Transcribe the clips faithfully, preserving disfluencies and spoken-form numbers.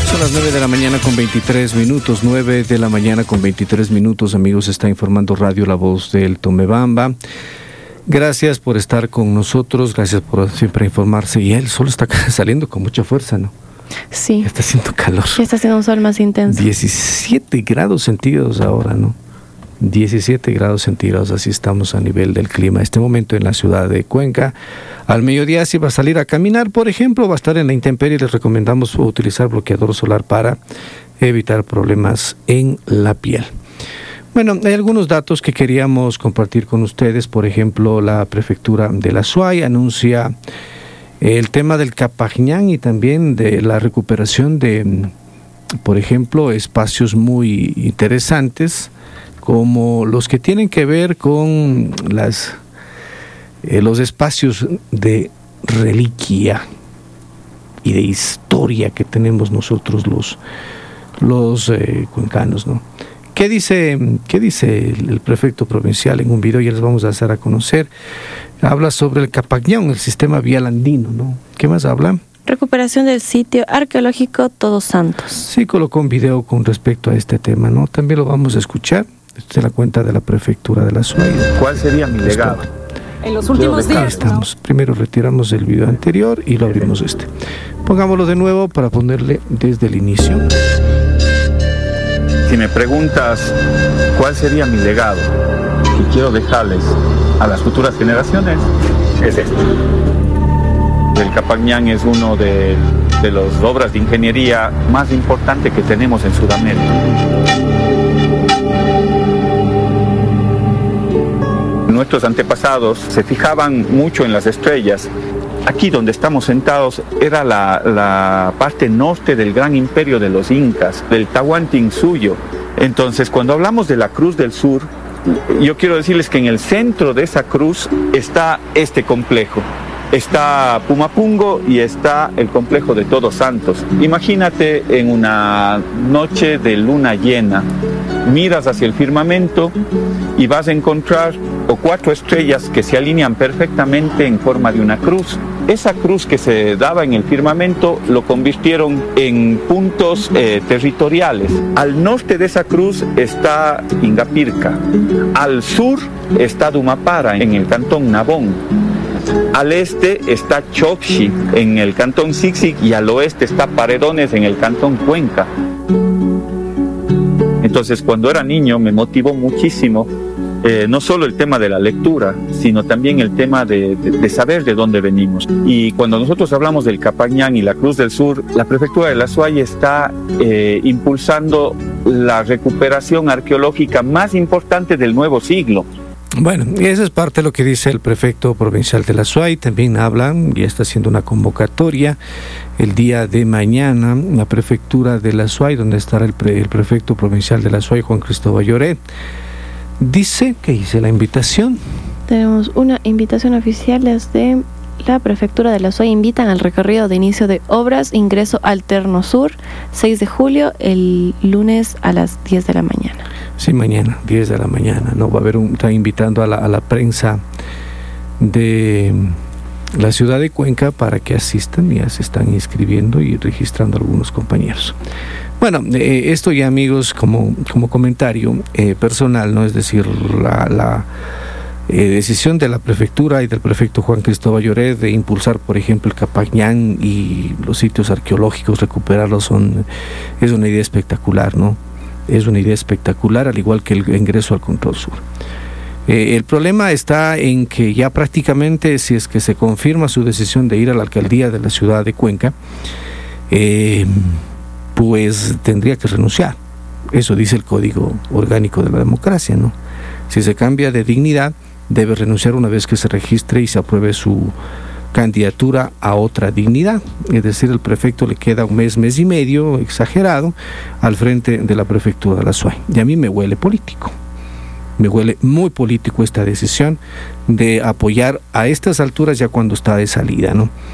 Son las nueve de la mañana con veintitrés minutos, nueve de la mañana con veintitrés minutos, amigos, está informando Radio La Voz del Tomebamba. Gracias por estar con nosotros, gracias por siempre informarse. Y el sol está saliendo con mucha fuerza, ¿no? Sí. Ya está haciendo calor. Ya está haciendo un sol más intenso. diecisiete grados centígrados ahora, ¿no? diecisiete grados centígrados, así estamos a nivel del clima. Este momento en la ciudad de Cuenca. Al mediodía, si va a salir a caminar, por ejemplo, va a estar en la intemperie, les recomendamos utilizar bloqueador solar para evitar problemas en la piel. Bueno, hay algunos datos que queríamos compartir con ustedes. Por ejemplo, la prefectura de la Suay anuncia el tema del Capajñán y también de la recuperación de, por ejemplo, espacios muy interesantes, como los que tienen que ver con las, eh, los espacios de reliquia y de historia que tenemos nosotros los, los eh, cuencanos, ¿no? ¿Qué dice, qué dice el, el prefecto provincial en un video? Ya les vamos a hacer a conocer. Habla sobre el Capajñán, el sistema vial andino, ¿no? ¿Qué más habla? Recuperación del sitio arqueológico Todos Santos. Sí, colocó un video con respecto a este tema, ¿no? También lo vamos a escuchar. Esta es la cuenta de la prefectura de la Suay. ¿Cuál sería mi legado? En los últimos días. Acá estamos. Primero retiramos el video anterior y lo abrimos este. Pongámoslo de nuevo para ponerle desde el inicio. Si me preguntas cuál sería mi legado que quiero dejarles a las futuras generaciones, es este. El Capajñán es uno de, de las obras de ingeniería más importantes que tenemos en Sudamérica. Nuestros antepasados se fijaban mucho en las estrellas. Aquí donde estamos sentados era la, la parte norte del gran imperio de los incas, del Tahuantinsuyo. Entonces, cuando hablamos de la Cruz del Sur, yo quiero decirles que en el centro de esa cruz está este complejo. Está Pumapungo y está el complejo de Todos Santos. Imagínate en una noche de luna llena, miras hacia el firmamento y vas a encontrar o cuatro estrellas que se alinean perfectamente en forma de una cruz. Esa cruz que se daba en el firmamento lo convirtieron en puntos eh, territoriales. Al norte de esa cruz está Ingapirca, al sur está Dumapara en el cantón Nabón. Al este está Choxi en el cantón Sixic y al oeste está Paredones en el cantón Cuenca. Entonces, cuando era niño me motivó muchísimo eh, no solo el tema de la lectura, sino también el tema de, de, de saber de dónde venimos. Y cuando nosotros hablamos del Capajñán y la Cruz del Sur, la prefectura de la Suay está eh, impulsando la recuperación arqueológica más importante del nuevo siglo. Bueno, y esa es parte de lo que dice el prefecto provincial de la Suay. También hablan y está haciendo una convocatoria el día de mañana, la prefectura de la Suay, donde estará el, pre, el prefecto provincial de la Suay, Juan Cristóbal Lloret. Dice que hice la invitación. Tenemos una invitación oficial desde la prefectura de la Suay. Invitan al recorrido de inicio de obras, ingreso alterno sur, seis de julio, el lunes a las diez de la mañana. Sí, mañana, diez de la mañana, ¿no? Va a haber un, está invitando a la, a la prensa de la ciudad de Cuenca para que asistan. Ya se están inscribiendo y registrando algunos compañeros. Bueno, eh, esto ya, amigos, como, como comentario eh, personal, ¿no? Es decir, la, la eh, decisión de la prefectura y del prefecto Juan Cristóbal Lloret de impulsar, por ejemplo, el Capajñán y los sitios arqueológicos, recuperarlos, son, es una idea espectacular, ¿no? Es una idea espectacular, al igual que el ingreso al Control Sur. Eh, el problema está en que ya prácticamente, si es que se confirma su decisión de ir a la alcaldía de la ciudad de Cuenca, eh, pues tendría que renunciar. Eso dice el Código Orgánico de la Democracia, ¿no? Si se cambia de dignidad, debe renunciar una vez que se registre y se apruebe su candidatura a otra dignidad. Es decir, el prefecto le queda un mes, mes y medio, exagerado, al frente de la prefectura de la Suay. Y a mí me huele político. Me huele muy político esta decisión de apoyar a estas alturas, ya cuando está de salida, ¿no?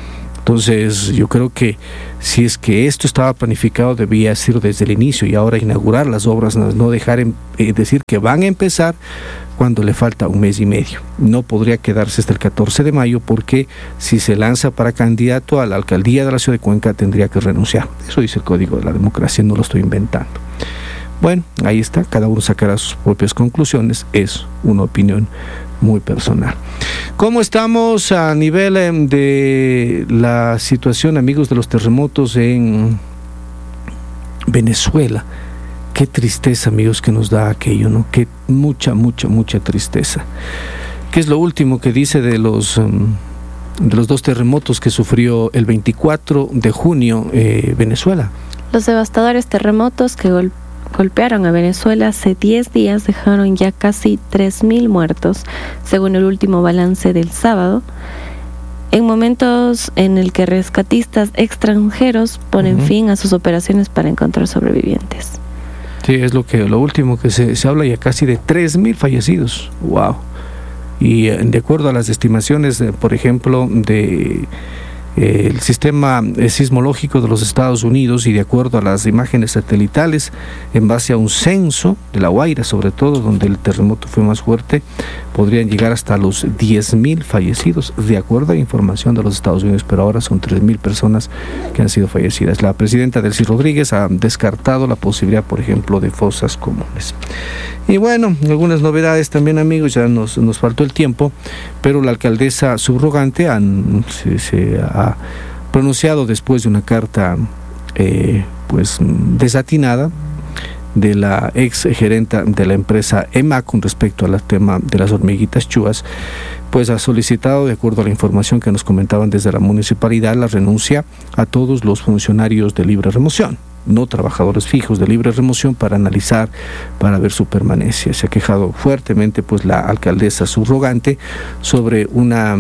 Entonces yo creo que si es que esto estaba planificado debía ser desde el inicio y ahora inaugurar las obras, no dejar en, eh, decir que van a empezar cuando le falta un mes y medio. No podría quedarse hasta el catorce de mayo porque si se lanza para candidato a la alcaldía de la ciudad de Cuenca tendría que renunciar. Eso dice el Código de la Democracia, no lo estoy inventando. Bueno, ahí está, cada uno sacará sus propias conclusiones, es una opinión muy personal. ¿Cómo estamos a nivel eh, de la situación, amigos, de los terremotos en Venezuela? Qué tristeza, amigos, que nos da aquello, ¿no? Qué mucha, mucha, mucha tristeza. ¿Qué es lo último que dice de los, um, de los dos terremotos que sufrió el veinticuatro de junio eh, Venezuela? Los devastadores terremotos que gol- golpearon a Venezuela hace diez días dejaron ya casi tres mil muertos, según el último balance del sábado, en momentos en el que rescatistas extranjeros ponen uh-huh. fin a sus operaciones para encontrar sobrevivientes. Sí, es lo que lo último que se, se habla, ya casi de tres mil fallecidos. Wow. Y eh, de acuerdo a las estimaciones, de, por ejemplo, de eh, el sistema eh, sismológico de los Estados Unidos y de acuerdo a las imágenes satelitales, en base a un censo de La Guaira, sobre todo, donde el terremoto fue más fuerte, podrían llegar hasta los diez mil fallecidos, de acuerdo a información de los Estados Unidos, pero ahora son tres mil personas que han sido fallecidas. La presidenta Delcy Rodríguez ha descartado la posibilidad, por ejemplo, de fosas comunes. Y bueno, algunas novedades también, amigos, ya nos, nos faltó el tiempo, pero la alcaldesa subrogante han, se, se ha pronunciado después de una carta eh, pues desatinada de la ex gerenta de la empresa E M A C con respecto al tema de las hormiguitas chúas, pues ha solicitado, de acuerdo a la información que nos comentaban desde la municipalidad, la renuncia a todos los funcionarios de libre remoción, no trabajadores fijos de libre remoción, para analizar, para ver su permanencia. Se ha quejado fuertemente pues la alcaldesa subrogante sobre una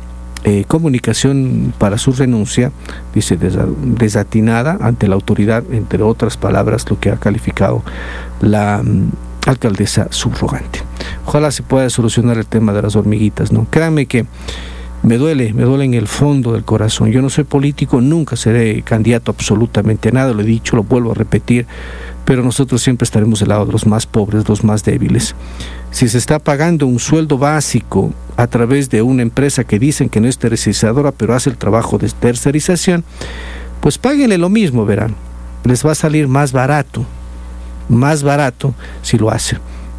eh, comunicación para su renuncia, dice desatinada ante la autoridad, entre otras palabras, lo que ha calificado la um, alcaldesa subrogante. Ojalá se pueda solucionar el tema de las hormiguitas, ¿no? Créanme que Me duele, me duele en el fondo del corazón. Yo no soy político, nunca seré candidato absolutamente a nada, lo he dicho, lo vuelvo a repetir, pero nosotros siempre estaremos del lado de los más pobres, los más débiles. Si se está pagando un sueldo básico a través de una empresa que dicen que no es tercerizadora, pero hace el trabajo de tercerización, pues páguenle lo mismo, verán. Les va a salir más barato, más barato si lo hacen.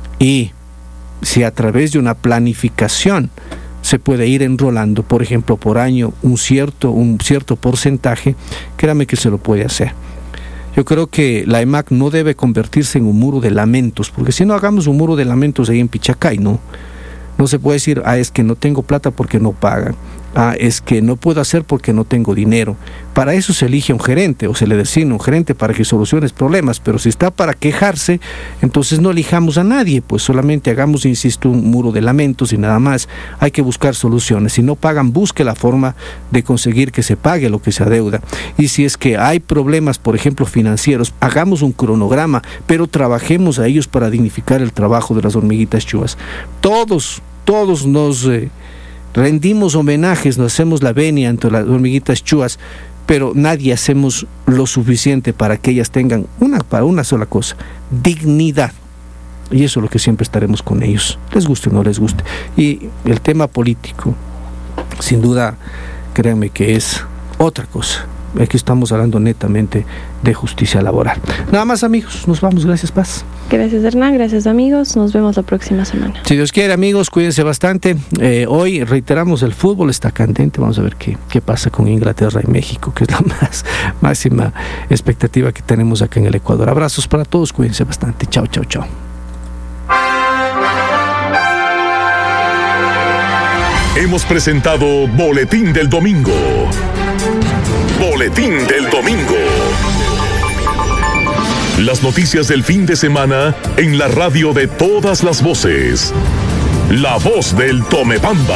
Y si a través de una planificación se puede ir enrolando, por ejemplo, por año, un cierto, un cierto porcentaje, créame que se lo puede hacer. Yo creo que la E M A C no debe convertirse en un muro de lamentos, porque si no, hagamos un muro de lamentos ahí en Pichacay, ¿no? No se puede decir, ah, es que no tengo plata porque no pagan. Ah, es que no puedo hacer porque no tengo dinero. Para eso se elige un gerente o se le designa un gerente para que solucione problemas, pero si está para quejarse, entonces no elijamos a nadie, pues solamente hagamos, insisto, un muro de lamentos y nada más. Hay que buscar soluciones. Si no pagan, busque la forma de conseguir que se pague lo que se adeuda. Y si es que hay problemas, por ejemplo, financieros, hagamos un cronograma, pero trabajemos a ellos para dignificar el trabajo de las hormiguitas chúas. Todos, todos nos... Eh, rendimos homenajes, nos hacemos la venia ante las hormiguitas chúas, pero nadie hacemos lo suficiente para que ellas tengan una, para una sola cosa, dignidad. Y eso es lo que siempre estaremos con ellos, les guste o no les guste. Y el tema político, sin duda, créanme que es otra cosa. Aquí estamos hablando netamente de justicia laboral. Nada más, amigos, nos vamos. Gracias, Paz. Gracias, Hernán. Gracias, amigos. Nos vemos la próxima semana. Si Dios quiere, amigos, cuídense bastante. Eh, hoy, reiteramos, el fútbol está candente. Vamos a ver qué, qué pasa con Inglaterra y México, que es la más máxima expectativa que tenemos acá en el Ecuador. Abrazos para todos. Cuídense bastante. Chao, chao, chao. Hemos presentado Boletín del Domingo. Boletín del Domingo. Las noticias del fin de semana en la radio de todas las voces. La voz del Tomebamba.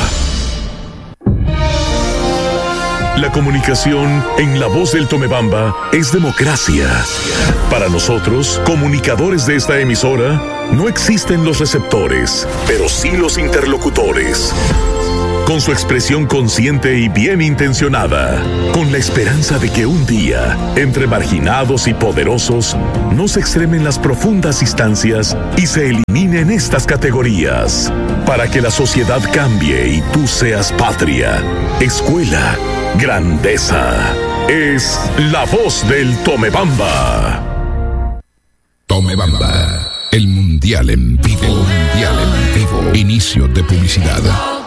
La comunicación en La Voz del Tomebamba es democracia. Para nosotros, comunicadores de esta emisora, no existen los receptores, pero sí los interlocutores. con su expresión consciente y bien intencionada, con la esperanza de que un día, entre marginados y poderosos, no se extremen las profundas instancias y se eliminen estas categorías, para que la sociedad cambie y tú seas patria, escuela, grandeza. Es la voz del Tomebamba. Tomebamba, el mundial en vivo, mundial en vivo. Inicio de publicidad.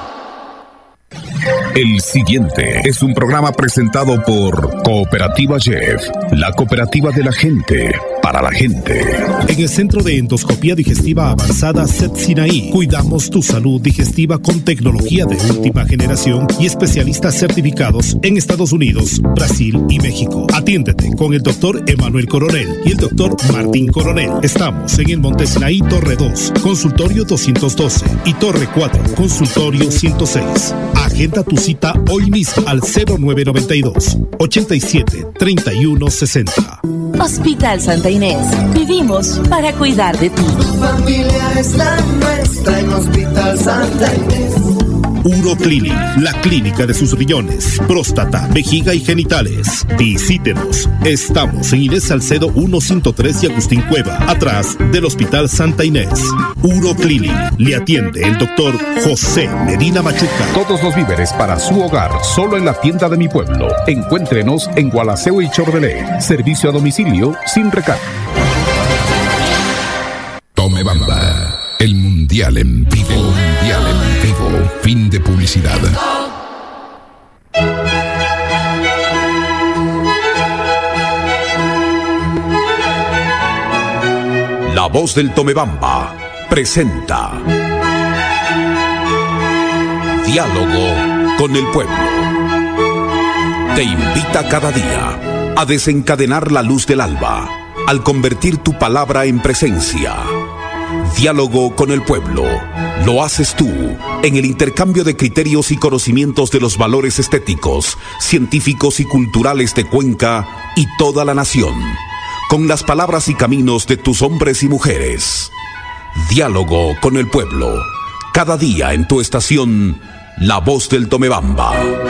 El siguiente es un programa presentado por Cooperativa Jeff, la cooperativa de la gente, para la gente. En el Centro de Endoscopía Digestiva Avanzada C E T Sinaí, cuidamos tu salud digestiva con tecnología de última generación y especialistas certificados en Estados Unidos, Brasil y México. Atiéndete con el doctor Emanuel Coronel y el doctor Martín Coronel. Estamos en el Monte Sinaí, Torre dos, consultorio doscientos doce y Torre cuatro, consultorio ciento seis. Agenda tu cita hoy mismo al cero nueve noventa y dos, ochenta y siete, treinta y uno sesenta. Hospital Santa Inés. Vivimos para cuidar de ti. Tu familia es la nuestra en Hospital Santa Inés. Uroclinic, la clínica de sus riñones, próstata, vejiga y genitales. Visítenos. Estamos en Inés Salcedo ciento tres y Agustín Cueva, atrás del Hospital Santa Inés. Uroclinic. Le atiende el doctor José Medina Machuca. Todos los víveres para su hogar, solo en la tienda de mi pueblo. Encuéntrenos en Gualaceo y Chordelé. Servicio a domicilio sin recargo. Tomebamba, el mundial en vivo, mundial en vivo. Fin de publicidad. La voz del Tomebamba presenta Diálogo con el pueblo. Te invita cada día a desencadenar la luz del alba al convertir tu palabra en presencia. Diálogo con el pueblo. Lo haces tú en el intercambio de criterios y conocimientos de los valores estéticos, científicos y culturales de Cuenca y toda la nación, con las palabras y caminos de tus hombres y mujeres. Diálogo con el pueblo. Cada día en tu estación, La Voz del Tomebamba.